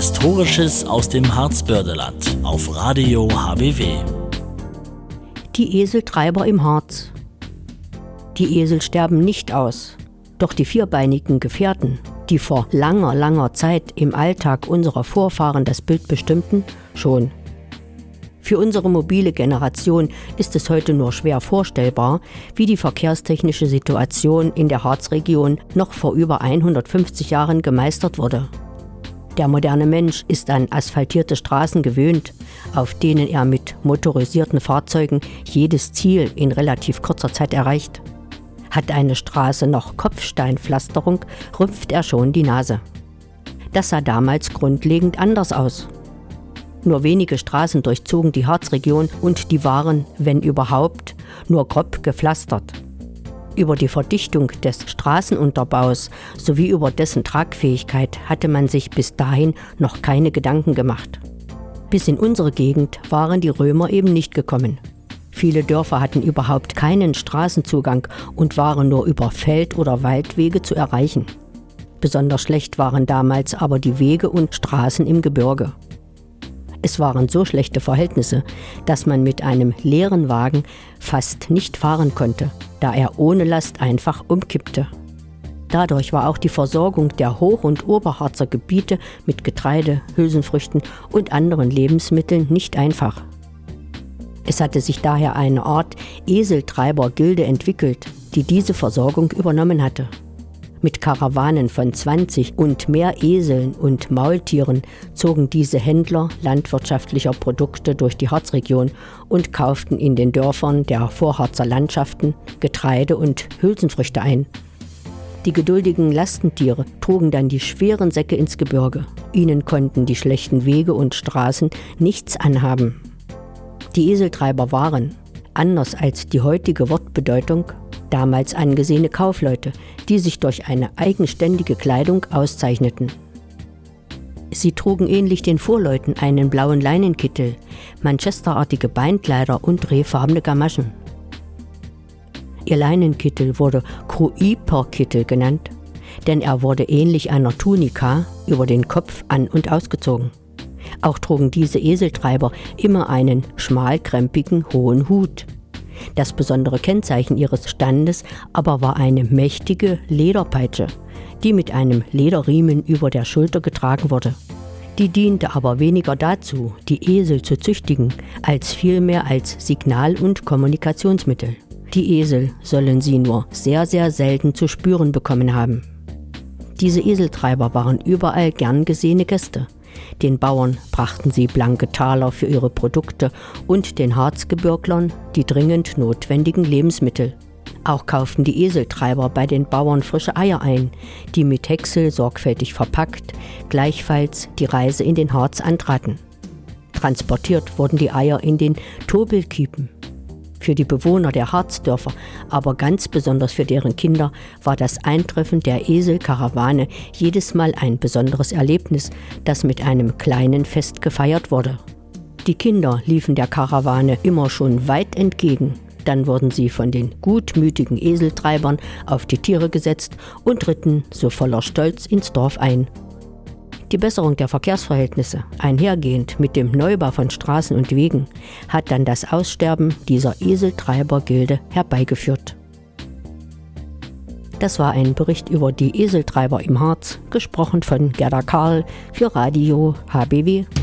Historisches aus dem Harzbördeland auf Radio HBW. Die Eseltreiber im Harz. Die Esel sterben nicht aus, doch die vierbeinigen Gefährten, die vor langer, langer Zeit im Alltag unserer Vorfahren das Bild bestimmten, schon. Für unsere mobile Generation ist es heute nur schwer vorstellbar, wie die verkehrstechnische Situation in der Harzregion noch vor über 150 Jahren gemeistert wurde. Der moderne Mensch ist an asphaltierte Straßen gewöhnt, auf denen er mit motorisierten Fahrzeugen jedes Ziel in relativ kurzer Zeit erreicht. Hat eine Straße noch Kopfsteinpflasterung, rümpft er schon die Nase. Das sah damals grundlegend anders aus. Nur wenige Straßen durchzogen die Harzregion und die waren, wenn überhaupt, nur grob gepflastert. Über die Verdichtung des Straßenunterbaus sowie über dessen Tragfähigkeit hatte man sich bis dahin noch keine Gedanken gemacht. Bis in unsere Gegend waren die Römer eben nicht gekommen. Viele Dörfer hatten überhaupt keinen Straßenzugang und waren nur über Feld- oder Waldwege zu erreichen. Besonders schlecht waren damals aber die Wege und Straßen im Gebirge. Es waren so schlechte Verhältnisse, dass man mit einem leeren Wagen fast nicht fahren konnte, da er ohne Last einfach umkippte. Dadurch war auch die Versorgung der Hoch- und Oberharzer Gebiete mit Getreide, Hülsenfrüchten und anderen Lebensmitteln nicht einfach. Es hatte sich daher eine Art Eseltreiber-Gilde entwickelt, die diese Versorgung übernommen hatte. Mit Karawanen von 20 und mehr Eseln und Maultieren zogen diese Händler landwirtschaftlicher Produkte durch die Harzregion und kauften in den Dörfern der Vorharzer Landschaften Getreide und Hülsenfrüchte ein. Die geduldigen Lastentiere trugen dann die schweren Säcke ins Gebirge. Ihnen konnten die schlechten Wege und Straßen nichts anhaben. Die Eseltreiber waren, anders als die heutige Wortbedeutung, damals angesehene Kaufleute, die sich durch eine eigenständige Kleidung auszeichneten. Sie trugen ähnlich den Fuhrleuten einen blauen Leinenkittel, manchesterartige Beinkleider und rehfarbene Gamaschen. Ihr Leinenkittel wurde Kruiperkittel genannt, denn er wurde ähnlich einer Tunika über den Kopf an- und ausgezogen. Auch trugen diese Eseltreiber immer einen schmalkrempigen hohen Hut. Das besondere Kennzeichen ihres Standes aber war eine mächtige Lederpeitsche, die mit einem Lederriemen über der Schulter getragen wurde. Die diente aber weniger dazu, die Esel zu züchtigen, als vielmehr als Signal- und Kommunikationsmittel. Die Esel sollen sie nur sehr, sehr selten zu spüren bekommen haben. Diese Eseltreiber waren überall gern gesehene Gäste. Den Bauern brachten sie blanke Taler für ihre Produkte und den Harzgebirglern die dringend notwendigen Lebensmittel. Auch kauften die Eseltreiber bei den Bauern frische Eier ein, die mit Häcksel sorgfältig verpackt gleichfalls die Reise in den Harz antraten. Transportiert wurden die Eier in den Tobelkiepen. Für die Bewohner der Harzdörfer, aber ganz besonders für deren Kinder, war das Eintreffen der Eselkarawane jedes Mal ein besonderes Erlebnis, das mit einem kleinen Fest gefeiert wurde. Die Kinder liefen der Karawane immer schon weit entgegen. Dann wurden sie von den gutmütigen Eseltreibern auf die Tiere gesetzt und ritten so voller Stolz ins Dorf ein. Die Besserung der Verkehrsverhältnisse, einhergehend mit dem Neubau von Straßen und Wegen, hat dann das Aussterben dieser Eseltreiber-Gilde herbeigeführt. Das war ein Bericht über die Eseltreiber im Harz, gesprochen von Gerda Karl für Radio HBW.